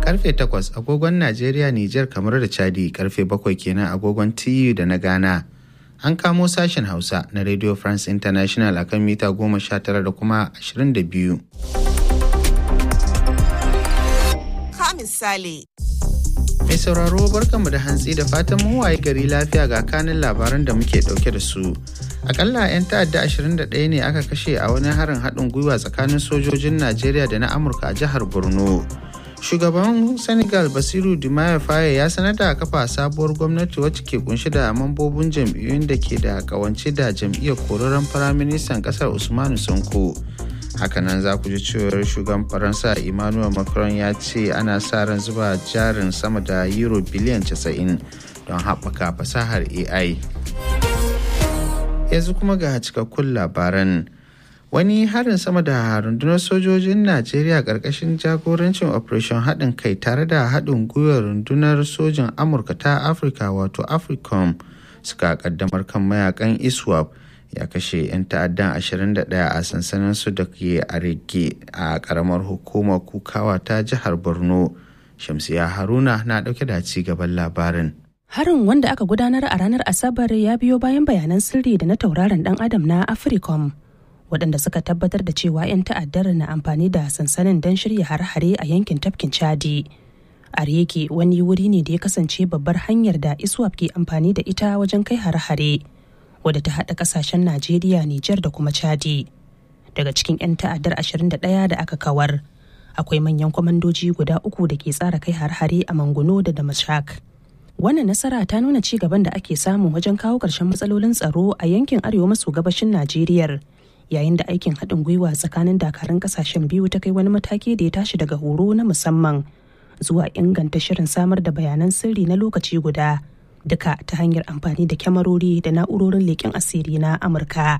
Karfe 8 agogon Najeriya, Nijar, kamar da Chadi, karfe 7 kenan agogon TU da na Ghana. An kamo sashen Hausa na Radio France International akan mita 19 da kuma 22. Misali. Mai sauraro barkanmu da hantsi da fatan mun waye gari lafiya ga kanin labaran da muke dauke da su. Akalla 'yan ta'adda 21 ne aka kashe a wani harin haɗin gwiwa tsakanin sojojin Najeriya da na Amurka a jihar Borno. Shugaban Senegal Bassirou Diomaye Faye ya sanar da kafa sabuwar gwamnati wacce ke kunshi da mambobin jam'iyyun da ke da kawance da jam'iyyar korarren firaministan ƙasar Usmanu Sonko. Hakanan za ku ji cewar shugaban Faransa Emmanuel Macron ya ce ana sa ran zuba jarin sama da euro biliyan 90 don haɓaka fasahar AI. Yanzu kuma ga cikakkun labaran. Wani harin sama da rundunar sojojin Najeriya ƙarƙashin jagorancin Operation haɗin kai tare da haɗin gwiwar rundunar sojin Amurka ta Afirka wato AFRICOM suka ƙaddamar kan mayakan ISWAP ya kashe 'yan ta'addan 21 a sansanin su da ke a rege a karamar hukumar kukawa ta jihar Borno. Shamsiya Haruna na dauke da ci gaban labarin. Harin wanda aka gudanar a ranar Asabar ya biyo bayan bayanan sirri da na tauraron dan adam na AFRICOM waɗanda suka tabbatar da cewa 'yan ta'addar na amfani da sansanin don shirya har-hare a yankin tafkin Chadi. Arege wani wuri ne da ya kasance babbar hanyar da ISWAP ke amfani da ita wajen kai har-hare, wadda ta haɗa ƙasashen Najeriya, Nijar da kuma Chadi. Daga cikin 'yan ta'addar 21 da aka kawar, akwai manyan kwamandoji guda 3 da ke tsara kai har-hare a Manguno da Damashak. Wannan nasara ta nuna ci gaban da ake samu wajen kawo ƙarshen matsalolin tsaro a yankin arewa maso gabashin Najeriya, yayin da aikin haɗin gwiwa tsakanin dakarun ƙasashen biyu ta kai wani mataki da ya tashi daga horo na musamman zuwa inganta shirin samar da bayanan sirri na lokaci guda. Duka ta hanyar amfani da kyamarori da na'urorin leƙen asiri na Amurka.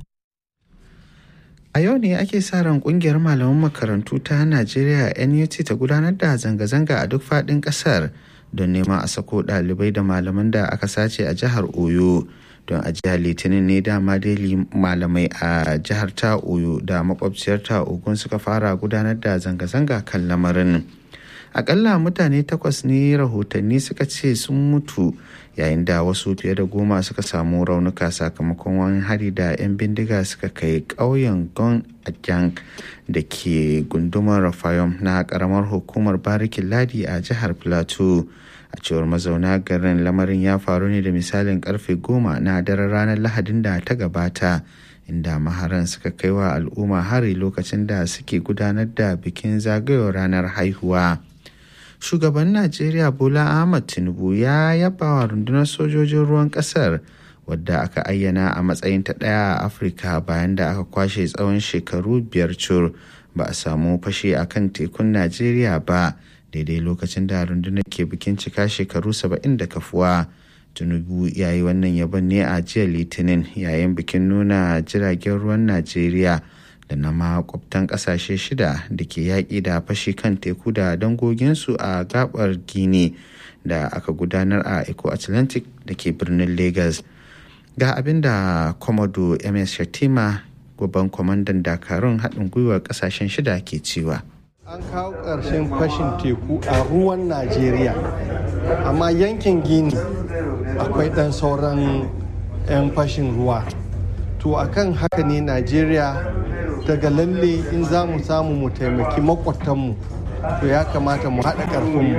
A yau ne ake sa ran kungiyar malaman makarantu ta Najeriya NUT ta gudanar da zanga-zanga a duk faɗin ƙasar don neman a sako ɗalibai da malaman da aka sace a jihar Oyo. Don a jihar Litinin ne dama dai malamai a jihar ta Oyo da makwabciyar ta Ogun suka fara gudanar da zanga-zanga kan lamarin. Akalla mutane 8 ne rahotanni suka ce sun mutu, yayin da wasu fiye da 10 suka samu raunuka sakamakon wani hari da 'yan bindiga suka kai ƙauyen Gon Ajang da ke gundumar Rafayom na ƙaramar hukumar Barikin Ladi a jihar Plateau. A cewar mazauna garin, lamarin ya faru ne da misalin karfe 10 na daren ranar Lahadin da ta gabata, inda maharan suka kai wa al'umma hari lokacin da suke gudanar da bikin zagayowar ranar haihuwa. Shugaban Najeriya Bola Ahmed Tinubu ya yaba wa rundunar sojojin ruwan kasar, wadda aka ayyana a matsayin ta ɗaya a Afirka bayan da aka kwashe tsawon shekaru 5 cur ba a samu fashe a kan tekun Najeriya ba, daidai lokacin da rundunar ke bikin cika shekaru 70 da kafuwa. Tinubu ya yi wannan yabon ne a jiya Litinin yayin bikin nuna jiragen ruwan Najeriya da na makwabtan ƙasashe 6 da ke yaƙi da fashi kan teku da dangoginsu a gabar Gini da aka gudanar a Eco Atlantic da ke birnin Lagos. Ga abin da Komodo MS Shatima, babban kwamandan dakarun haɗin gwiwar ƙasashen 6 ke cewa. An kawo ƙarshen fashin teku a ruwan Najeriya, amma yankin Gini akwai ɗan sauran 'yan fashin ruwa. To akan haka ne Najeriya daga lalle in za mu samu mu taimaki makwatanmu, to ya kamata mu haɗa ƙarfinmu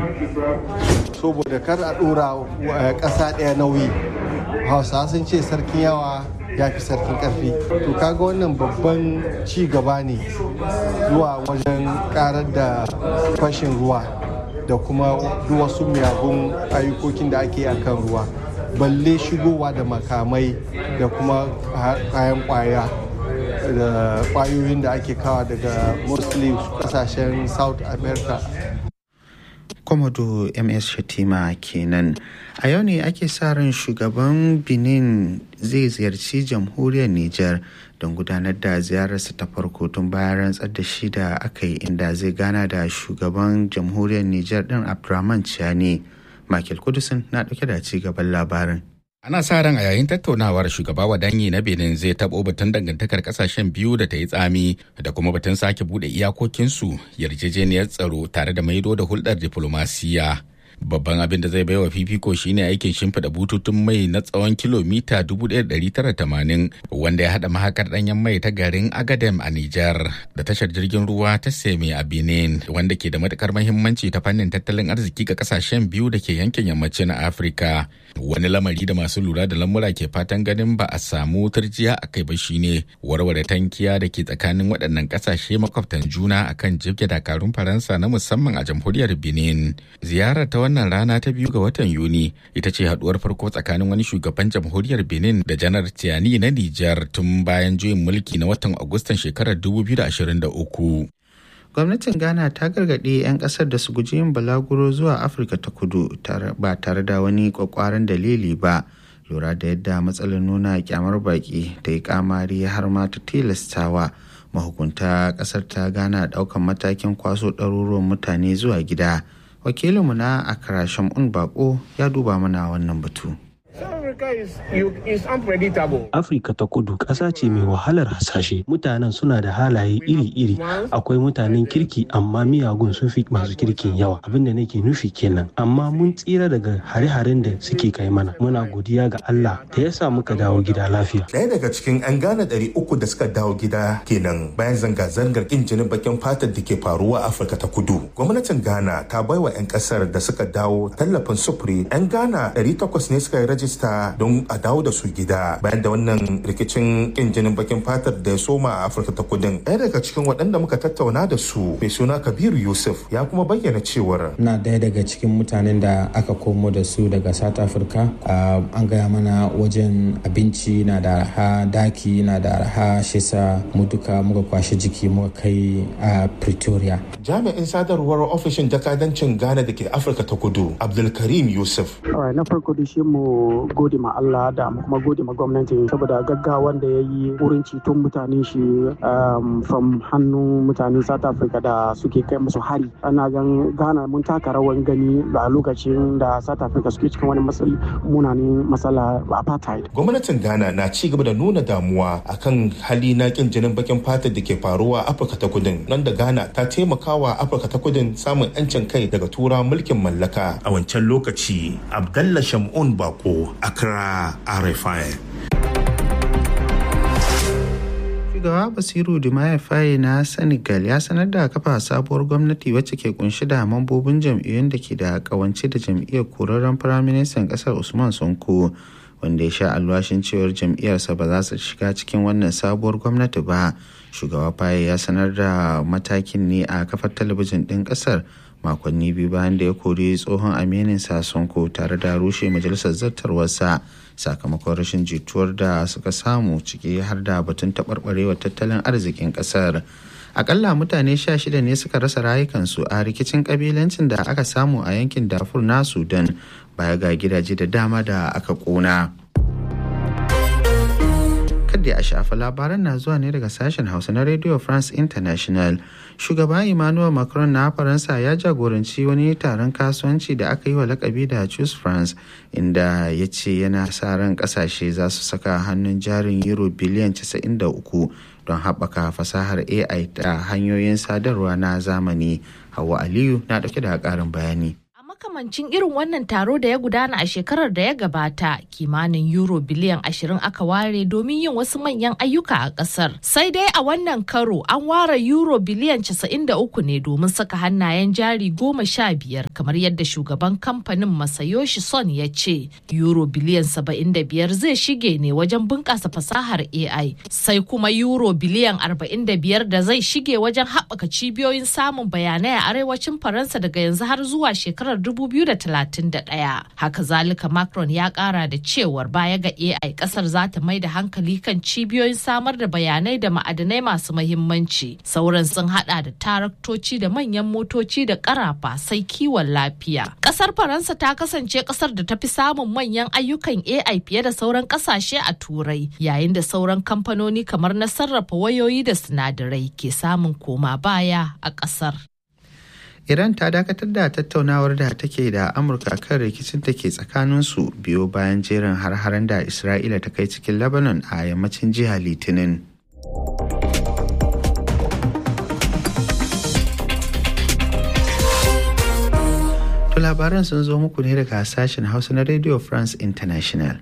saboda kar a ɗora ƙasa ɗaya nauyi. Hausawa sun ce sarkin yawa ya fi sarkin ƙarfi. To kaga wannan babban ci gaba ne zuwa wajen ƙarar da fashin ruwa da kuma duk wasu miyagun ayyukokin da ake a kan ruwa, balle shigowa da makamai da kuma kayan ƙwaya da kwayoyin da ake kawo daga mostly kasashen South America. Komodo MS Shatima kenan. A yau ne ake sa ran shugaban Benin zai ziyarci jamhuriyar Nijar don gudanar da ziyararsa ta farko tun bayan rantsar da shi da aka yi, inda zai gana da shugaban jamhuriyar Nijar din Abdurrahman Chiani. Michael Kudusin na dauke da ci gaban labarin. Ana sa ran a yayin tattaunawar shugaba Wadanyi na Benin zai taɓo batun dangantakar ƙasashen biyu da ta yi tsami da kuma batun sake buɗe iyakokinsu, yarjejeniyar tsaro tare da maido da hulɗar diflomasiyya. Babban abin da zai baiwa fifiko shine aikin shimfiɗa bututun mai na tsawon kilomita 1,980 wanda ya haɗa mahakar ɗanyen mai ta garin Agadem a Nijar da tashar jirgin ruwa ta Seme a Benin, wanda ke da matukar mahimmanci ta fannin tattalin arziki ga kasashen biyu da ke yankin yammacin Afirka. Wani lamari da masu lura da lamura ke fatan ganin ba a samu turjiya a kai ba shine warware tankiya da ke tsakanin waɗannan ƙasashe makwabtan juna akan jibge dakarun Faransa na musamman a jamhuriyar Benin. Ziyarar ta wannan rana ta 2 ga watan Yuni ita ce haduwar farko tsakanin wani shugaban jamhuriyar Benin da Janar Tiani na Nijar tun bayan juyin mulki na watan Agustan shekarar 2023. Gwamnatin Ghana ta gargaɗi 'yan ƙasar da su guji yin balaguro zuwa Afirka ta kudu ba tare da wani kwakwaran dalili ba, lura da yadda matsalar nuna kyamar baki ta yi kamari har ma ta tilastawa mahukunta ƙasar ta Ghana ɗaukan matakin kwaso ɗaruruwan mutane zuwa gida. Wakilinmu na Accra Shamun Bako ya duba mana wannan batu. Afirka ta kudu ƙasa ce mai wahalar hasashe. Mutanen suna da halaye iri-iri. Akwai mutanen kirki amma miyagun sun fi masu kirkin yawa. Abin da nake nufi kenan. Amma mun tsira daga hare-haren da suke kai mana. Muna godiya ga Allah da ya sa muka dawo gida lafiya. Ɗaya daga cikin 'yan Ghana 300 da suka dawo gida kenan bayan zanga-zangar ƙin jinin bakin fatar da ke faruwa a Afirka ta kudu. Gwamnatin Ghana ta baiwa 'yan ƙasar da suka dawo tallafin sufuri. 'Yan Ghana 800 ne suka yi rajista don a dawo da su gida bayan da wannan rikicin kin jinin bakin fatar da ya soma a Afirka ta kudin. Ɗaya daga cikin waɗanda muka tattauna da su mai suna Kabiru Yusuf ya kuma bayyana cewar na ɗaya daga cikin mutanen da aka komo da su daga South Africa. An gaya mana wajen abinci na da arha, daki na da arha, shisa mu duka muka kwashe jiki muka kai a Pretoria. Jami'in sadarwar ofishin jakadancin Ghana da ke Afirka ta kudu Abdulkarim Yusuf. Na farko da shi mu gode ma Allah da kuma gode ma gwamnati saboda gaggawan da ya yi wurin ceton mutane shi from hannun mutane South Africa da suke kai musu hari. Ana gan Ghana mun taka rawan gani a lokacin da South Africa suke cikin wani munanin matsala apartheid. Gwamnatin Ghana na ci gaba da nuna damuwa akan hali na kin jinin bakin fata da ke faruwa a Afirka ta Kudin, nan da Ghana ta taimakawa Afirka ta Kudin samun 'yancin kai daga tura mulkin mallaka a wancan lokaci. Abdallah Shamun Bako, Accra, RFI. Shugaba Basiru Diomaye Faye na Senegal ya sanar da kafa sabuwar gwamnati wacce ke kunshi da mambobin jam'iyyun da ke da kawance da jam'iyyar korarren firaministan kasar Usman Sonko, wanda ya sha alwashin cewar jam'iyyarsa ba za su shiga cikin wannan sabuwar gwamnati ba. Shugaba Faye ya sanar da matakin ne a kafar talabijin ɗin ƙasar makonni biyu bayan da ya kori tsohon aminin sa Sonko tare da rushe majalisar zartarwarsa sakamakon rashin jituwar da suka samu, ciki har da batun taɓarɓarewar tattalin arzikin ƙasar. Akalla mutane 16 ne suka rasa rayukansu a rikicin ƙabilancin da aka samu a yankin Darfur na Sudan, baya ga gidaje da dama da aka ƙona. Kadda a shafa labaran na zuwa ne daga sashen Hausa na Radio France International. Shugaba Emmanuel Macron na Faransa ya jagoranci wani taron kasuwanci da aka yi wa lakabi da Choose France, inda ya ce yana sa ran kasashe za su saka hannun jarin euro biliyan 93 don haɓaka fasahar AI da hanyoyin sadarwa na zamani. Hauwa Aliyu na ɗauke da ƙarin bayani. Makamancin irin wannan taro da ya gudana a shekarar da ya gabata, kimanin euro biliyan 20 aka ware domin yin wasu manyan ayyuka a kasar. Sai dai a wannan karo an ware euro biliyan 93 ne domin saka hannayen jari 15, kamar yadda shugaban kamfanin Masayoshi Son ya ce. Euro biliyan 75 zai shige ne wajen bunƙasa fasahar AI, sai kuma euro biliyan 45 da zai shige wajen haɓaka cibiyoyin samun bayanai a arewacin Faransa daga yanzu har zuwa shekarar 2031. Haka zalika Macron ya kara da cewar baya ga AI kasar za ta mai da hankali kan cibiyoyin samar da bayanai da ma'adanai masu mahimmanci. Sauran sun hada da taraktoci da manyan motoci da karafa, sai kiwon lafiya. Kasar Faransa ta kasance kasar da ta fi samun manyan ayyukan AI fiye da sauran kasashe a Turai, yayin da sauran kamfanoni kamar na sarrafa wayoyi da sinadarai ke samun koma baya a kasar. Iran ta dakatar da tattaunawar da take da Amurka kan rikicin da ke tsakaninsu biyo bayan jerin har-haren da Isra'ila ta kai cikin Lebanon a yammacin jiya Litinin. To labaran sun zo muku ne daga sashen Hausa na Radio France International.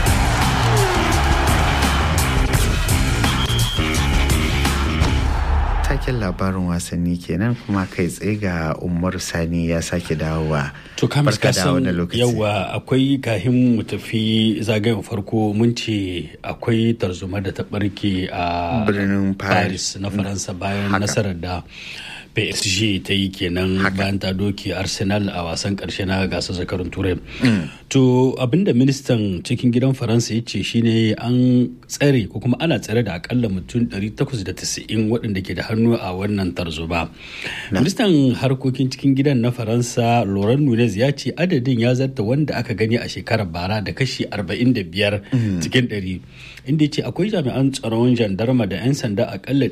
Taken labarin wasanni kenan kuma kai tsaye ga Umar Sani ya sake dawowa. To kamis kasan yawa akwai kahin mu tafi zagayen farko mun ce akwai tarzoma da ta barke a birnin Paris na Faransa bayan nasarar da PSG ta yi kenan bayan ta doke Arsenal a wasan karshe na gasar zakarun Turai. To abinda ministan cikin gidan Faransa ya ce shine an tsare ko kuma ana tsare da akalla mutum 890 waɗanda ke da hannu a wannan tarzoma. Ministan harkokin cikin gidan na Faransa Laurent Nunez ya ce adadin ya zarta wanda aka gani a shekarar bara da kashi 45 cikin 100. Inda ya ce akwai jami'an tsaron jandarma da 'yan sanda akalla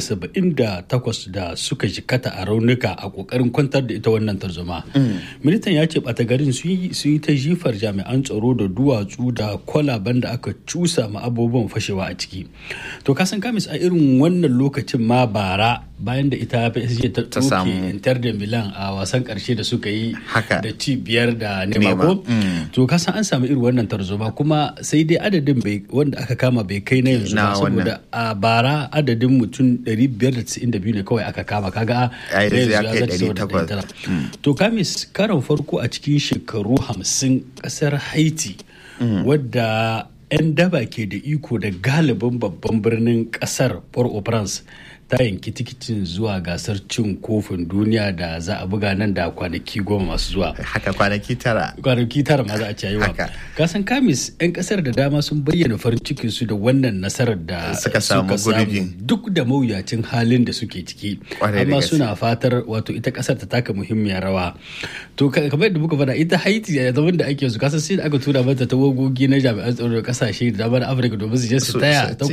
178 da suka jikata a raunuka a kokarin kwantar da ita wannan tarzoma. Ministan ya ce ɓata garin su yi ta jifar jami'an tsaro da duwatsu da kwalaban da aka cusa ma abubuwan fashewa a ciki. To kasan kamis a irin wannan lokacin ma bara bayan da ita PSG ta doke Inter da Milan a wasan karshe da suka yi da ci 5 da nema ko. To kasan an samu irin wannan tarzoma kuma sai dai adadin wanda aka kama bai kai na yanzu ba saboda a bara adadin mutum 592 ne kawai aka kama kaga yanzu ya kai 800. To kamis karon farko a cikin shekaru 50 kasar Haiti wadda 'yan daba ke da iko da galibin babban birnin kasar Port-au-Prince ta yanki tikitin zuwa gasar cin kofin duniya da za a buga nan da kwanaki 10 masu zuwa. Haka kwanaki 9 ma za a ci wa. Kasan kamis 'yan kasar da dama sun bayyana farin cikin su da wannan nasarar da suka samu duk da mawuyacin halin da suke ciki. Amma suna fatar wato ita kasar ta taka muhimmiyar rawa. To kamar yadda muka faɗa ita Haiti a zaman da ake su kasan sai da aka tura mata tawagogi na jami'an tsaro da kasashe da dama na Afirka domin su je su taya ta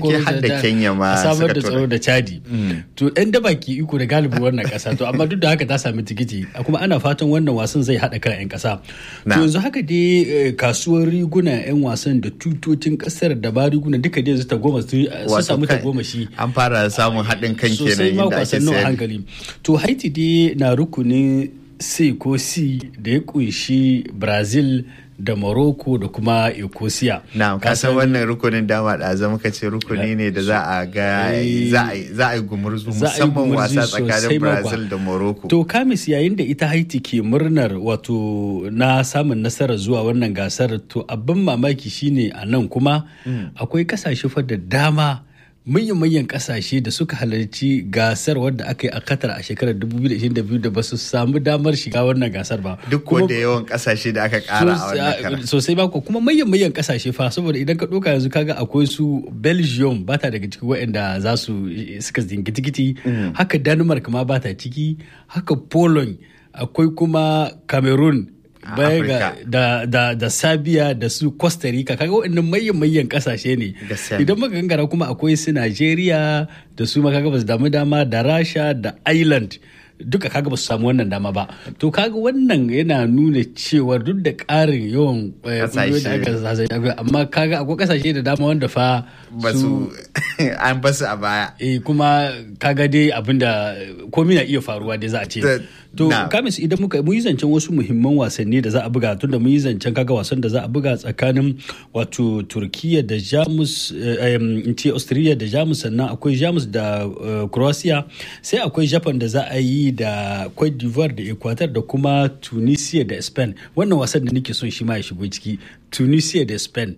samar da tsaro da Chadi. To ɗan daba ke iko da galibin wannan ƙasa to amma duk da haka ta sami tikiti kuma ana fatan wannan wasan zai haɗa kan 'yan ƙasa. To yanzu haka dai kasuwar riguna 'yan wasan da tutocin ƙasar da ba riguna duka dai su samu tagomashi. An fara samun haɗin kan kenan inda ake sayar. Hankali. To Haiti dai na rukunin C ko C da ya kunshi Brazil da Morocco da kuma Ecosia. Na kasan wannan rukunin dama da zama ka ce rukuni ne da za a ga za a yi gumurzu musamman wasa tsakanin Brazil da Morocco. To kamis yayin da ita Haiti ke murnar wato na samun nasarar zuwa wannan gasar to abin mamaki shine a nan kuma akwai kasashe fa da dama manyan kasashe da suka halarci gasar wadda aka yi a Qatar a shekarar 2022 da ba su samu damar shiga wannan gasar ba. Duk wanda yawan kasashe da aka kara a wannan karar. Sosai ba kuma manyan kasashe fa saboda idan ka ɗauka yanzu kaga akwai su Belgium ba ta daga cikin waɗanda za su suka zingi tikiti. Haka Denmark ma ba ta ciki. Haka Poland akwai kuma Cameroon. Baya da Serbia da su Costa Rica kaga waɗannan manyan kasashe ne. Idan muka gangara kuma akwai su Nigeria da su ma kaga ba su damu dama da Rasha da Ireland duka kaga ba su samu wannan dama ba. To kaga wannan yana nuna cewa duk da ƙarin yawan kasashe amma kaga akwai kasashe da dama wanda fa su an basu a baya. Kuma kaga dai abinda komai na iya faruwa dai za a ce. To kamis idan mu yi zancen wasu muhimman wasanni da za a buga tunda mu yi zancen kaga wasan da za a buga tsakanin wato Turkiya da Jamus in ce Austria da Jamus sannan akwai Jamus da Croatia sai akwai Japan da za a yi da Cote d'Ivoire da Ecuador da kuma Tunisia da Spain. Wannan wasan da nake son shi ma ya shigo ciki Tunisia da Spain.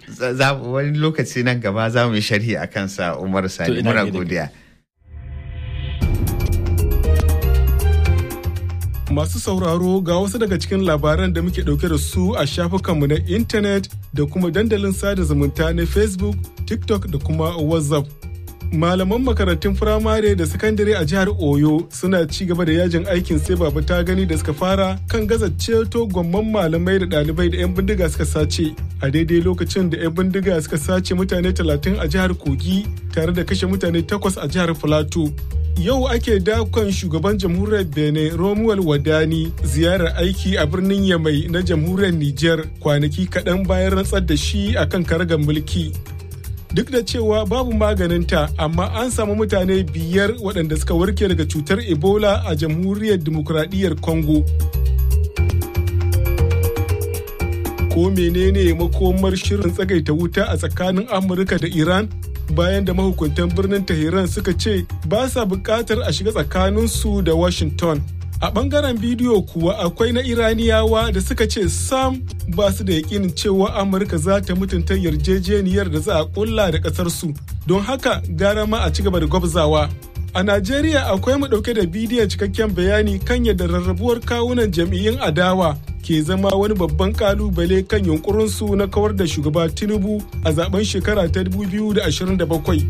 Wani lokaci nan gaba za mu yi sharhi a kansa Umar Sani. Muna godiya. Masu sauraro ga wasu daga cikin labaran da muke ɗauke da su a shafukanmu na intanet da kuma dandalin sada zumunta na Facebook, TikTok da kuma WhatsApp. Malaman makarantun firamare da sakandare a jihar Oyo suna ci gaba da yajin aikin sai baba ta gani da suka fara kan gaza ceto gwamman malamai da ɗalibai da 'yan bindiga suka sace. A daidai lokacin da 'yan bindiga suka sace mutane 30 a jihar Kogi tare da kashe mutane 8 a jihar Filato. Yau ake dakon shugaban jamhuriyar Benin Romuald Wadani ziyarar aiki a birnin Yamai na jamhuriyar Nijar kwanaki kaɗan bayan rantsar da shi akan karagar mulki. Duk da cewa babu maganinta, amma an samu mutane 5 waɗanda suka warke daga cutar Ebola a jamhuriyar Dimokuraɗiyyar Congo. Ko menene makomar shirin tsagaita wuta a tsakanin Amurka da Iran? Bayan da mahukuntan birnin Tehran suka ce ba sa buƙatar a shiga tsakaninsu da Washington. A ɓangaren bidiyo kuwa akwai na Iraniyawa da suka ce sam ba su da yakinin cewa Amurka za ta mutunta yarjejeniyar da za a ƙulla da ƙasarsu. Don haka gara ma a ci gaba da gwabzawa. A Najeriya akwai mu ɗauke da bidiyon cikakken bayani kan yadda rarrabuwar kawunan jam'iyyun adawa ke zama wani babban kalubale kan yunkurinsu na kawar da shugaba Tinubu a zaben shekara ta 2027.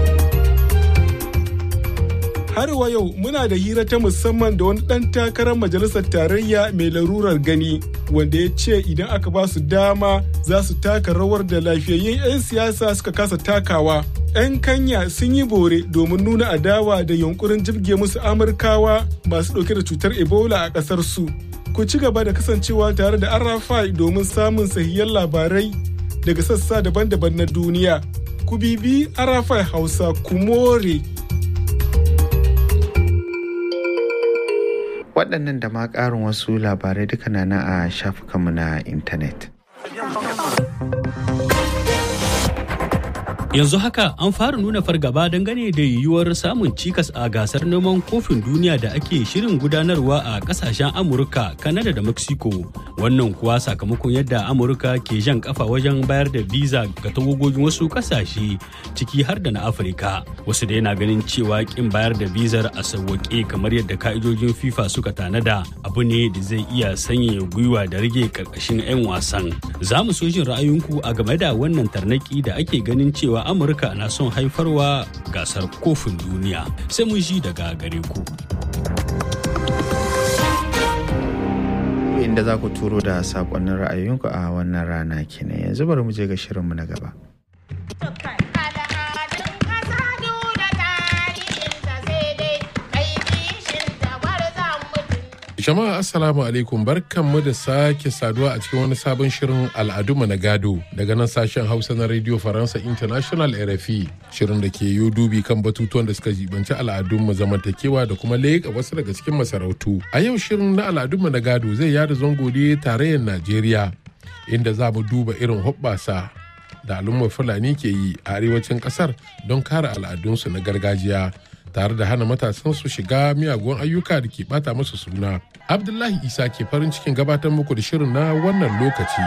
Har wa yau muna da hira ta musamman da wani ɗan takarar majalisar tarayya mai larurar gani wanda ya ce idan aka ba su dama za su taka rawar da lafiyayyun 'yan siyasa suka kasa takawa. 'Yan Kenya sun yi bore domin nuna adawa da yunkurin jibge musu Amurkawa masu ɗauke da cutar Ebola a ƙasar su. Ku ci gaba da kasancewa tare da Arafai domin samun sahihan labarai daga sassa daban-daban na duniya. Ku bibi Arafai Hausa ku more. Waɗannan da ma ƙarin wasu labarai duka na a shafukanmu na intanet. Yanzu haka an fara nuna fargaba dangane da yiwuwar samun cikas a gasar neman kofin duniya da ake shirin gudanarwa a kasashen Amurka, Kanada da Mexico. Wannan kuwa sakamakon yadda Amurka ke jan kafa wajen bayar da visa ga tawagogin wasu kasashe ciki har da na Afirka. Wasu da yana ganin cewa kin bayar da bizar a sauwaƙe kamar yadda ka'idojin FIFA suka tanada abu ne da zai iya sanyaya gwiwa da rage karkashin 'yan wasan. Za mu so jin ra'ayinku a game da wannan tarnaki da ake ganin cewa Amurka na son haifarwa gasar kofin duniya. Sai mun ji daga gare ku. Inda za ku turo da saƙonnin ra'ayoyinku a wannan rana kenan. Yanzu bari mu je ga shirinmu na gaba. Jama'a assalamu alaikum, barkanmu da sake saduwa a cikin wani sabon shirin al'adunmu na gado daga nan sashen Hausa na Radio Faransa International RFI, shirin da ke yi dubi kan batutuwan da suka jibanci al'adunmu, zamantakewa da kuma leƙa wasu daga cikin masarautu. A yau shirin na al'adunmu na gado zai yada zango ne tarayyar Najeriya, inda za mu duba irin hoɓɓasa da al'ummar Fulani ke yi a arewacin ƙasar don kare al'adunsu na gargajiya, tare da hana matasan su shiga miyagun ayyuka da ke bata musu suna. Abdullahi Isa ke farin cikin gabatar muku da shirin na wannan lokaci.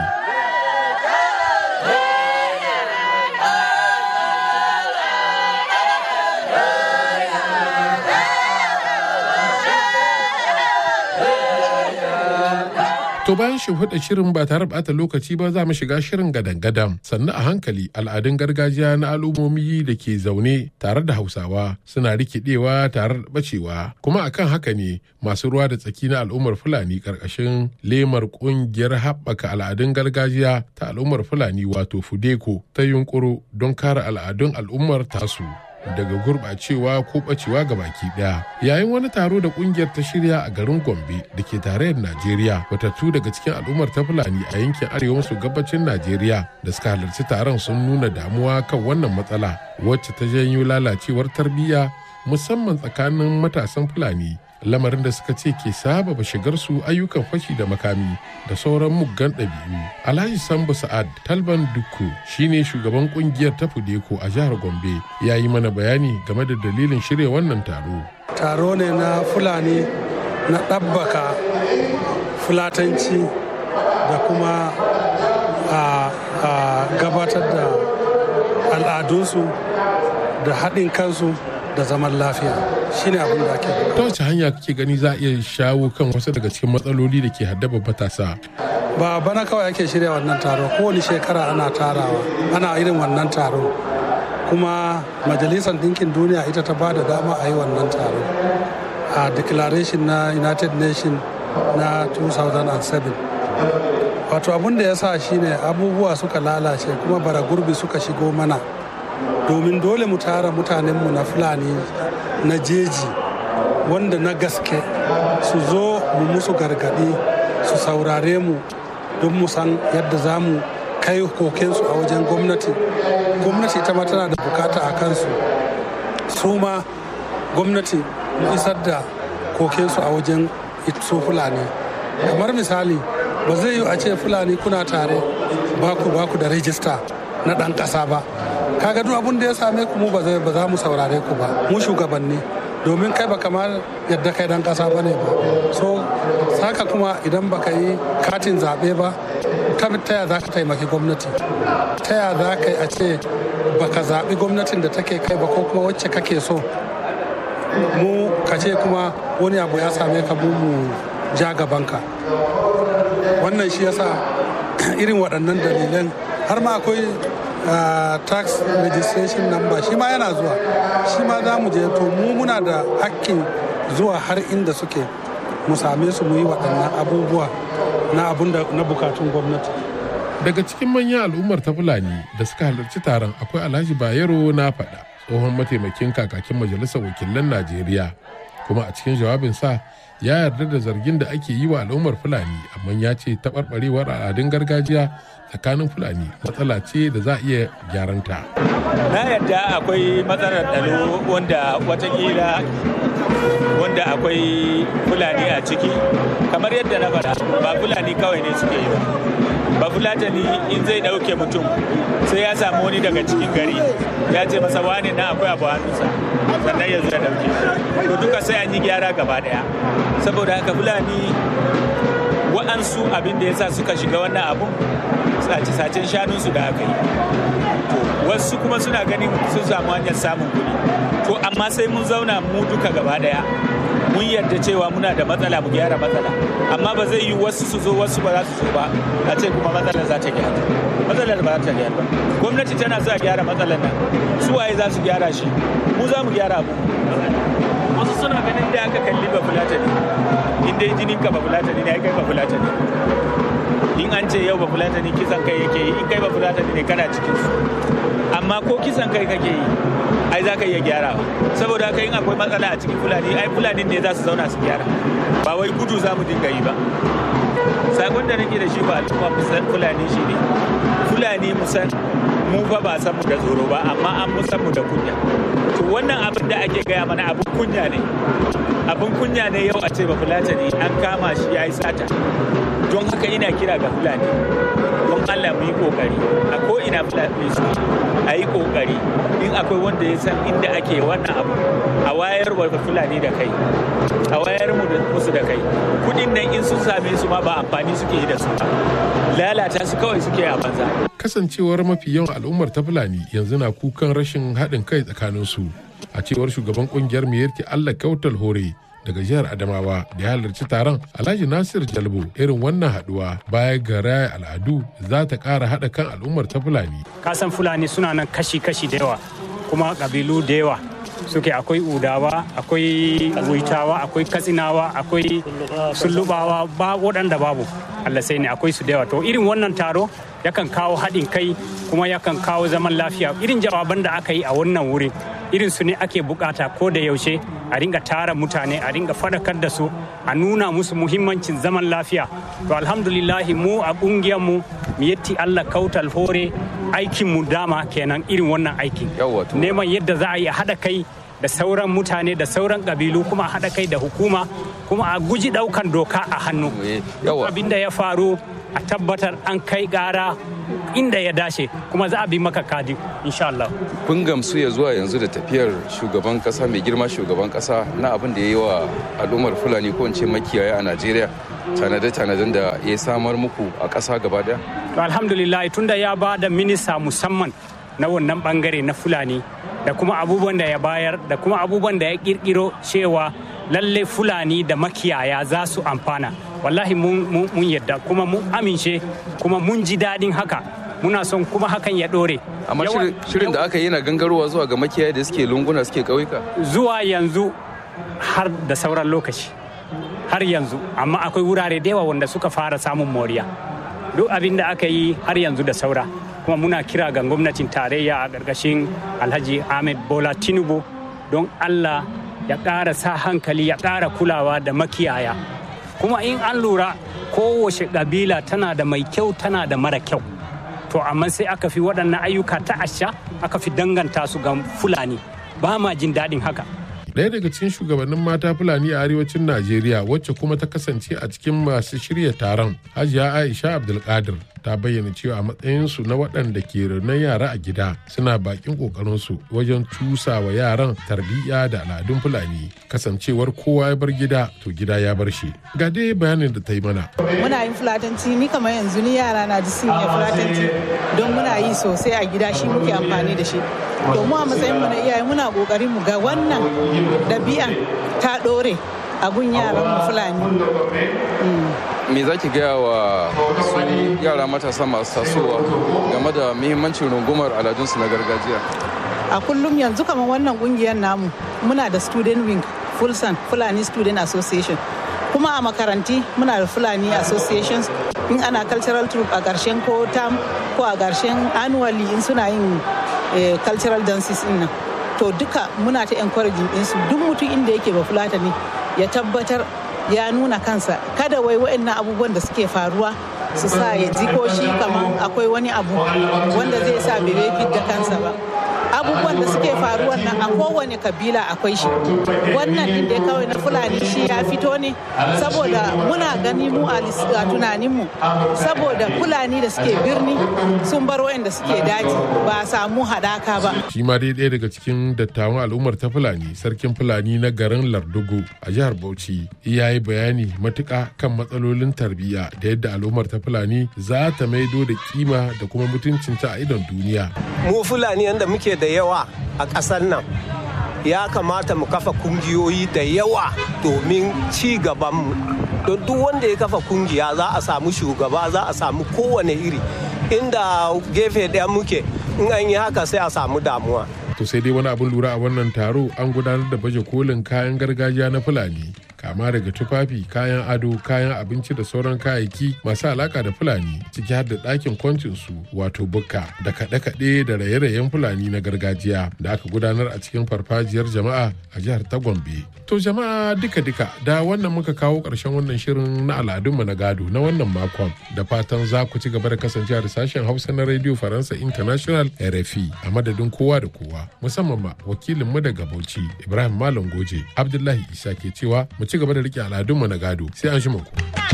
To bayan shimfiɗa shirin ba tare ɓata lokaci ba za mu shiga shirin gadan-gadan, sannan a hankali al'adun gargajiya na al'ummomi da ke zaune tare da Hausawa suna rikidewa tare da bacewa, kuma akan haka ne masu ruwa da tsaki na al'ummar Fulani ƙarƙashin lemar ƙungiyar haɓaka al'adun gargajiya ta al'ummar Fulani wato Fudeko ta yunƙuro don kare al'adun al'ummar tasu daga gurɓacewa ko ɓacewa ga baki ɗaya. Yayin wani taro da ƙungiyar ta shirya a garin Gombe da ke tarayyar Najeriya, watattu daga cikin al'ummar ta Fulani a yankin arewa maso gabacin Najeriya da suka halarci taron sun nuna damuwa kan wannan matsala wacce ta janyo lalacewar tarbiyya musamman tsakanin matasan Fulani, lamarin da suka ce ke sababa shigar su ayyukan fashi da makami da sauran muggan ɗabi'u. Alhaji Sambu Sa'ad Talban Dukku shine shugaban kungiyar ta Fudeko a jihar Gombe, ya yi mana bayani game da dalilin shirya wannan taro. Taro ne na Fulani na ɗabbaka fulatanci da kuma gabatar da al'adunsu da haɗin kansu da zaman lafiya, shine abin da ake. Ta wace hanya kake gani za a iya shawo kan wasu daga cikin matsaloli da ke haddaba matasa? Ba bana kawai ake shirya wannan taro, kowane shekara ana tarawa, ana irin wannan taro kuma majalisar ɗinkin duniya ita ta ba da dama a yi wannan taro a declaration na United Nations na 2007. Wato abin da ya sa shine abubuwa suka lalace kuma bara gurbi suka shigo mana, domin dole mu tara mutanenmu na Fulani na jeji wanda na gaske su zo mu musu gargadi su saurare mu don mu san yadda za mu kai kokensu a wajen gwamnati. Gwamnati ta ma tana da bukata a kansu, su ma gwamnati mu isar da kokensu a wajen su Fulani. Kamar misali, ba zai yi a ce Fulani kuna tare baku da rajista na ɗan ƙasa ba. Kaga duk abin da ya same ku mu ba za mu saurare ku ba, mu shugabanni, domin kai ba kamar yadda kai dan kasa bane ba. So saka kuma idan baka yi katin zaɓe ba, ta yaya za ka taimaki gwamnati, ta yaya za ka yi a ce baka zaɓi gwamnatin da take kai ba ko kuma wacce kake so, mu ka ce kuma wani abu ya same ka mu ja gabanka. Wannan shi yasa irin waɗannan dalilan har ma akwai tax registration number shi ma yana zuwa, shi ma za mu je, to mu muna da hakkin zuwa har inda suke mu same su mu yi waɗannan abubuwa na bukatun gwamnati. Daga cikin manyan al'ummar ta Fulani da suka halarci taron akwai Alhaji Bayero na faɗa, tsohon mataimakin kakakin majalisar wakilan Najeriya, kuma a cikin jawabinsa ya yarda da zargin da ake yi wa al'ummar Fulani, amma ya ce taɓarɓarewar al'adun gargajiya tsakanin Fulani matsala ce da za a iya gyaranta. Na yarda akwai matsalar tsaro wanda akwai Fulani a ciki, kamar yadda na faɗa ba Fulani kawai ne suke yi ba Fulatani in zai ɗauke mutum sai ya samu wani daga cikin gari ya ce masa wani na akwai abu hannunsa sannan ya zo ya ɗauke, to duka sai an yi gyara gaba ɗaya. Saboda haka Fulani wa'ansu abin da ya sa suka shiga wannan abun sace-sacen shanunsu da aka yi, wasu kuma suna ganin sun samu hanyar samun kuɗi. To amma sai mun zauna mu duka gaba ɗaya mun yarda cewa muna da matsala, mu gyara matsala, amma ba zai yi wasu su zo wasu ba za su zo ba a ce kuma matsalar za ta gyara. Matsalar ba za ta gyara ba. Gwamnati tana so a gyara matsalar nan, su waye za su gyara shi? Mu za mu gyara abu. Wasu suna ganin da aka kalli ba Fulatani, in dai jinin ka ba Fulatani ne, ai kai ba Fulatani. In an ce yau ba Fulatani kisan kai yake yi, in kai ba Fulatani ne kana cikin su. Amma ko kisan kai kake yi, ai za ka iya gyara. Saboda haka in akwai matsala a cikin Fulani, ai Fulani ne za su zauna su gyara, ba wai gudu za mu dinga yi ba. Sakon da nake da shi ba al'umma musan Fulani shi ne, Fulani musan mu ba san mu da tsoro ba, amma an musan mu da kunya. To wannan abin da ake gaya mana abin kunya ne, abin kunya ne yau a ce ba Fulatani an kama shi ya yi sata. Don haka ina kira ga Fulani, don Allah mu yi kokari a ko ina Fulani su a yi kokari, in akwai wanda ya san inda ake wannan abu a wayar wa Fulani da kai, a wayar musu da kai. Kudin nan in sun same su ma ba amfani suke yi da su ba, lalata su kawai suke a banza. Kasancewar mafi yawan al'ummar ta Fulani yanzu na kukan rashin haɗin kai tsakanin su, a cewar shugaban kungiyar Miyarki Allah Kautal Hore daga jihar Adamawa da ya halarci taron, Alhaji Nasir Jalbo, irin wannan haduwa baya ga raya al'adu za ta ƙara haɗa kan al'ummar ta Fulani. Kasan Fulani suna nan kashi-kashi da yawa, kuma ƙabilu da yawa suke, akwai Udawa, akwai Wuitawa, akwai Katsinawa, akwai Sullubawa, ba waɗanda babu, Allah sai ne akwai su da yawa. To irin wannan taro yakan kawo haɗin kai kuma yakan kawo zaman lafiya. Irin jawaban da aka yi a wannan wurin irin su ne ake bukata ko da yaushe a ringa tara mutane, a ringa fadakar da su, a nuna musu muhimmancin zaman lafiya. To alhamdulillahi mu a kungiyar mu Miyatti Allah Kautal Hore aikin mu dama kenan irin wannan aikin, neman yadda za a yi haɗa kai da sauran mutane da sauran ƙabilu, kuma a haɗa kai da hukuma, kuma a guji ɗaukan doka a hannu. Abinda ya faru a tabbatar an kai ƙara inda ya dace, kuma za a bi maka kadi insha Allah. Kun gamsu ya zuwa yanzu da tafiyar shugaban kasa, mai girma shugaban kasa, na abin da ya yi wa al'ummar Fulani ko in ce makiyaya a Najeriya, tanade-tanaden da ya samar muku a ƙasa gaba daya? To alhamdulillah, tunda ya ba da minista musamman na wannan bangare na Fulani, da kuma abubuwan da ya bayar, da kuma abubuwan da ya kirkiro cewa lalle Fulani da makiyaya za su amfana. Wallahi mun yadda kuma mun amince kuma mun ji daɗin haka. muna son kuma hakan ya dore. Amma shirin da aka yi na gangarowa zuwa ga makiyaya da suke lunguna suke ƙauyuka? Zuwa yanzu har da sauran lokaci, har yanzu, amma akwai wurare da yawa wanda suka fara samun moriya. Duk abin da aka yi har yanzu da saura, kuma muna kira ga gwamnatin tarayya a ƙarƙashin Alhaji Ahmed Bola Tinubu don Allah ya ƙara sa hankali, ya ƙara kulawa da makiyaya. Kuma in an lura kowace ƙabila tana da mai kyau tana da mara kyau. To amma sai aka fi waɗannan ayyuka ta asha aka fi danganta su ga Fulani. Ba ma jin daɗin haka. Ɗaya daga cikin shugabannin mata Fulani a arewacin Najeriya wacce kuma ta kasance a cikin masu shirya taron, Hajiya Aisha Abdulkadir, ta bayyana cewa a matsayinsu na waɗanda ke raunin yara a gida suna bakin ƙoƙarinsu wajen cusa wa yaran tarbiyya da al'adun Fulani. Kasancewar kowa ya bar gida to gida ya bar shi. Ga dai bayanin da ta yi mana. Muna yin Fulatanci, ni kamar yanzu ni yara na ji sun yi Fulatanci don muna yi sosai a gida, shi muke amfani da shi. To mu a matsayin mu na iyaye muna kokarin mu ga wannan ɗabi'an ta ɗore a gun yaran mu Fulani. Me za ki gaya wa su yara matasa masu tasowa game da muhimmancin rungumar aladunsu na gargajiya? A kullum yanzu kamar wannan kungiyar namu muna da student wing Fulsan Fulani Student Association, kuma a makaranti muna da Fulani Associations. In ana cultural troop a ƙarshen ko term ko a ƙarshen annually in suna yin cultural dances din nan, to duka muna ta encouraging ɗinsu duk mutum inda yake ba Fulatani ya tabbatar ya nuna kansa, kada wai waɗannan abubuwan da suke faruwa su sa ya ji ko shi kamar akwai wani abu wanda zai sa bai fidda kansa ba. Abubuwan da suke faruwa nan a kowane kabila akwai shi. Wannan din da kawai na Fulani shi ya fito ne saboda muna gani mu a tunaninmu, saboda Fulani da suke birni sun bar wayanda suke daji ba a samu hadaka ba. Shi ma dai ɗaya daga cikin dattawan al'ummar ta Fulani, sarkin Fulani na garin Lardugu a jihar Bauchi, ya yi bayani matuƙa kan matsalolin tarbiyya da yadda al'ummar ta Fulani za ta maido da kima da kuma mutuncinta a idon duniya. Mu Fulani yanda muke da yawa a ƙasar nan, ya kamata mu kafa kungiyoyi da yawa domin ci gabanmu. Don duk wanda ya kafa kungiya za a samu shugaba, za a samu kowane iri. Inda gefe ɗaya muke, in an yi haka sai a samu damuwa. To sai dai wani abin lura a wannan taro, an gudanar da baje kolin kayan gargajiya na Fulani, kama daga tufafi, kayan ado, kayan abinci da sauran kayayyaki masu alaka da Fulani, ciki har da ɗakin kwancinsu wato bukka, da kaɗe-kaɗe da raye-rayen Fulani na gargajiya da aka gudanar a cikin farfajiyar jama'a a jihar ta Gombe. To jama'a duka-duka da wannan muka kawo ƙarshen wannan shirin na al'adunmu na gado na wannan makon, da fatan za ku ci gaba da kasancewa da sashen Hausa na Radio Faransa International RFI a madadin kowa da kowa, musamman ma wakilinmu daga Bauchi Ibrahim Malam Goje. Abdullahi Isa ke cewa mu ci gaba da rike al'adunmu na gado, sai an shi ku.